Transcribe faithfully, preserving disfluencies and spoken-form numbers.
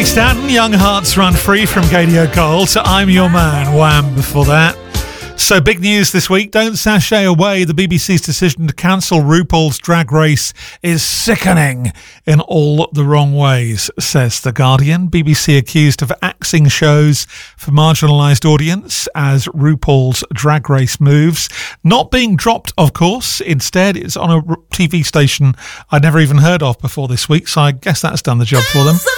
Stanton, Young Hearts Run Free from Katie O'Cole to I'm Your Man, Wham before that. So big news this week, don't sashay away. The B B C's decision to cancel RuPaul's Drag Race is sickening in all the wrong ways, says The Guardian. B B C accused of axing shows for marginalised audience as RuPaul's Drag Race moves. Not being dropped, of course. Instead, it's on a T V station I'd never even heard of before this week, so I guess that's done the job for them.